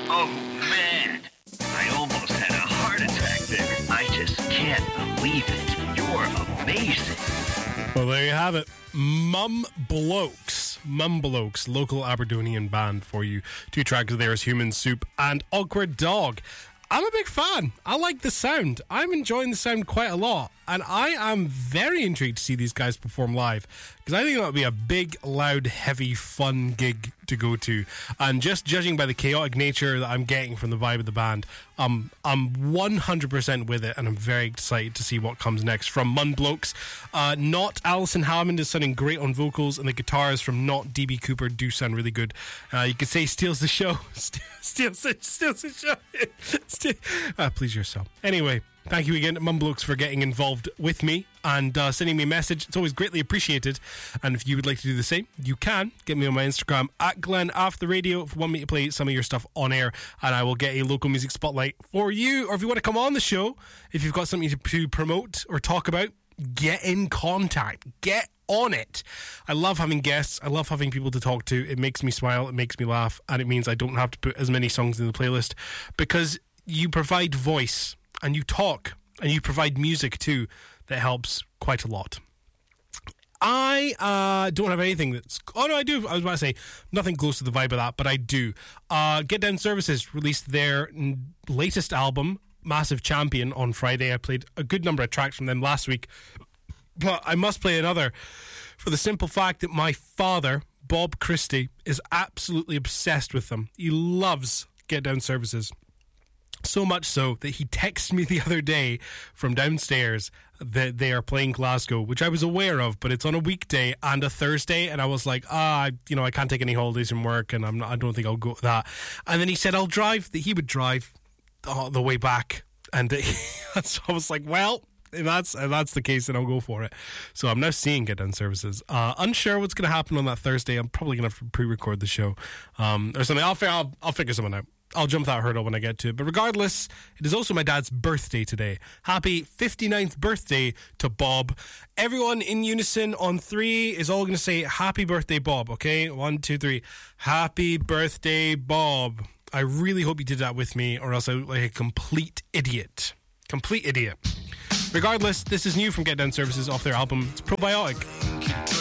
Oh, man. I almost had a heart attack there. I just can't believe it. You're amazing. Well, there you have it. Mum Blokes, local Aberdonian band for you. 2 tracks there is Human Soup and Awkward Dog. I'm a big fan. I like the sound. I'm enjoying the sound quite a lot. And I am very intrigued to see these guys perform live, because I think that'll be a big, loud, heavy, fun gig to go to. And just judging by the chaotic nature that I'm getting from the vibe of the band, I'm 100% with it, and I'm very excited to see what comes next from Mum Blokes. Not Alison Hammond is sounding great on vocals, and the guitars from Not DB Cooper do sound really good. You could say steals the show. Steals the show. Please yourself. Anyway, thank you again to Mum Blokes for getting involved with me and sending me a message. It's always greatly appreciated. And if you would like to do the same, you can. Get me on my Instagram at Glenn Off the Radio if you want me to play some of your stuff on air, and I will get a local music spotlight for you. Or if you want to come on the show, if you've got something to promote or talk about, get in contact. Get on it. I love having guests. I love having people to talk to. It makes me smile. It makes me laugh. And it means I don't have to put as many songs in the playlist, because you provide voice and you talk and you provide music too that helps quite a lot. I don't have anything that's... Oh, no, I do. I was about to say nothing close to the vibe of that, but I do. Get Down Services released their latest album, Massive Champion, on Friday. I played a good number of tracks from them last week, but I must play another for the simple fact that my father, Bob Christie, is absolutely obsessed with them. He loves Get Down Services. So much so that he texted me the other day from downstairs that they are playing Glasgow, which I was aware of, but it's on a weekday and a Thursday, and I was like, I can't take any holidays from work, and I don't think I'll go to that. And then he said I'll drive, that he would drive the way back, and so I was like, well, if that's the case, then I'll go for it. So I'm now seeing Get Down Services. Unsure what's going to happen on that Thursday. I'm probably going to have to pre-record the show or something. I'll figure something out. I'll jump that hurdle when I get to it. But regardless, it is also my dad's birthday today. Happy 59th birthday to Bob. Everyone in unison on 3 is all going to say happy birthday, Bob. Okay? 1, 2, 3. Happy birthday, Bob. I really hope you did that with me, or else I look like a complete idiot. Complete idiot. Regardless, this is new from Get Down Services off their album. It's Probiotic.